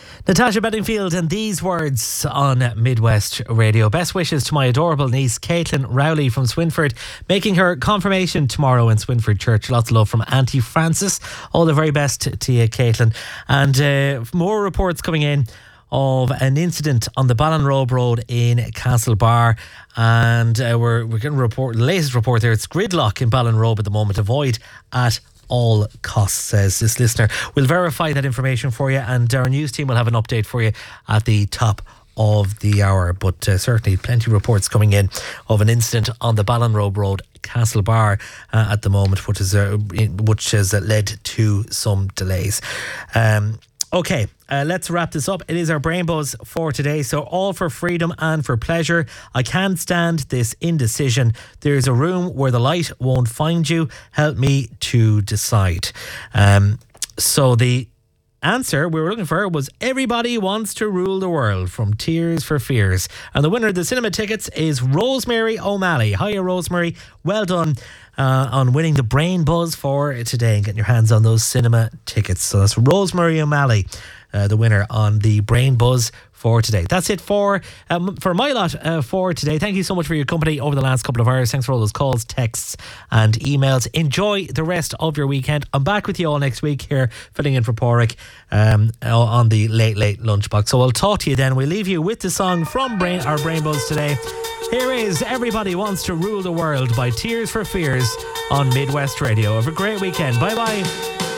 Natasha Bedingfield and these words on Midwest Radio. Best wishes to my adorable niece Caitlin Rowley from Swinford, making her confirmation tomorrow in Swinford Church. Lots of love from Auntie Frances. All the very best to you, Caitlin. And more reports coming in of an incident on the Ballinrobe Road in Castlebar, and we're going to report the latest report there. It's gridlock in Ballinrobe at the moment. Avoid at all costs, says this listener. We'll verify that information for you, and our news team will have an update for you at the top of the hour. But certainly plenty of reports coming in of an incident on the Ballinrobe Road, Castlebar at the moment, which has led to some delays. Okay, let's wrap this up. It is our Brain Buzz for today. So all for freedom and for pleasure. I can't stand this indecision. There's a room where the light won't find you. Help me to decide. So the answer we were looking for was Everybody Wants to Rule the World from Tears for Fears. And the winner of the cinema tickets is Rosemary O'Malley. Hiya, Rosemary. Well done on winning the Brain Buzz for today and getting your hands on those cinema tickets. So that's Rosemary O'Malley, the winner on the Brain Buzz for today. That's it for my lot for today. Thank you so much for your company over the last couple of hours. Thanks for all those calls, texts and emails. Enjoy the rest of your weekend. I'm back with you all next week here, filling in for Porrick on the Late Lunchbox. So I'll talk to you then. We'll leave you with the song from our Brain Buzz today. Here is Everybody Wants to Rule the World by Tears for Fears on Midwest Radio. Have a great weekend. Bye bye.